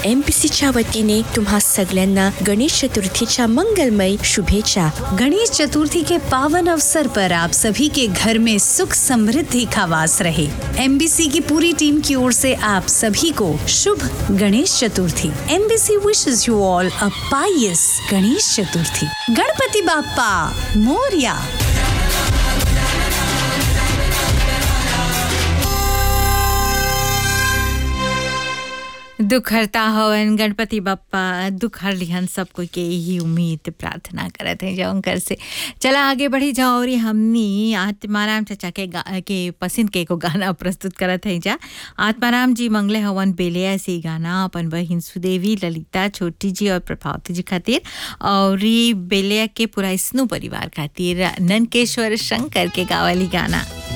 MBCच्या वतीने तुम्हा सगळ्यांना गणेश चतुर्थीच्या मंगलमय शुभेच्छा। गणेश चतुर्थी के पावन अवसर पर आप सभी के घर में सुख समृद्धि का वास रहे। MBC की पूरी टीम की ओर से आप सभी को शुभ Ganesh Chaturthi. MBC wishes you all a pious Ganesh Chaturthi. Ganpati Bappa Morya. दुख हरता हवन गणपति बप्पा दुख हर लिहन सब कोई के यही उम्मीद प्रार्थना करत हैं जाऊं कर से। चला आगे बढ़ी जाओ और हमनी आत्माराम चाचा के पसंद के को गाना प्रस्तुत करत हैं जा। आत्माराम जी मंगले हवन बेलिया से गाना अपन बहिन सुदेवी ललिता छोटी जी और प्रभावती जी खातिर और बेलिया के पूरा स्नू परिवार खातिर ननकेश्वर शंकर के गावली गाना।